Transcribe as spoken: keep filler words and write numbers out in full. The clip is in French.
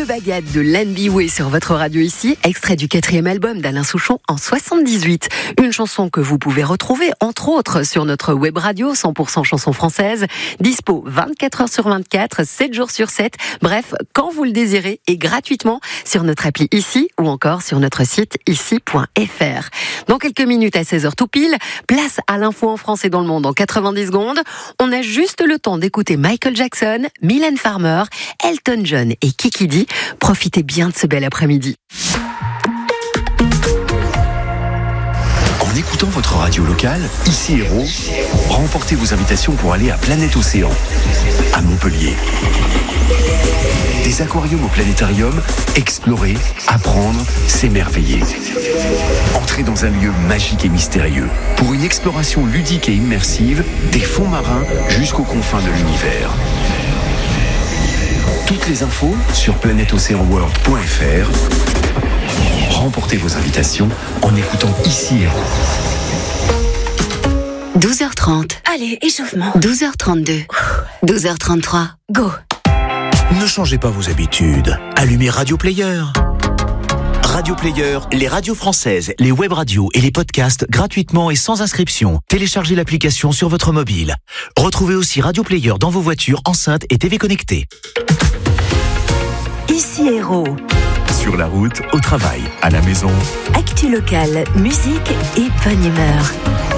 Bagad de Len Biway sur votre radio ici, extrait du quatrième album d'Alain Souchon en soixante-dix-huit. Une chanson que vous pouvez retrouver entre autres sur notre web radio cent pour cent chansons françaises, dispo vingt-quatre heures sur vingt-quatre, sept jours sur sept, bref, quand vous le désirez et gratuitement sur notre appli ici ou encore sur notre site ici point f r. Dans quelques minutes à seize heures tout pile, place à l'info en France et dans le monde en quatre-vingt-dix secondes. On a juste le temps d'écouter Michael Jackson, Mylène Farmer, Elton John et Kiki D. Profitez bien de ce bel après-midi. En écoutant votre radio locale, ici Héros, remportez vos invitations pour aller à Planète Océan, à Montpellier. Des aquariums au planétarium, explorer, apprendre, s'émerveiller. Entrez dans un lieu magique et mystérieux pour une exploration ludique et immersive des fonds marins jusqu'aux confins de l'univers. Toutes les infos sur planète océan world point f r. Remportez vos invitations en écoutant ici Héros. douze heures trente. Allez, échauffement. douze heures trente-deux. douze heures trente-trois. Go. Ne changez pas vos habitudes. Allumez Radio Player. Radio Player, les radios françaises, les web radios et les podcasts gratuitement et sans inscription. Téléchargez l'application sur votre mobile. Retrouvez aussi Radio Player dans vos voitures, enceintes et T V connectées. Ici Héros. Sur la route, au travail, à la maison. Actu locale, musique et bonne humeur.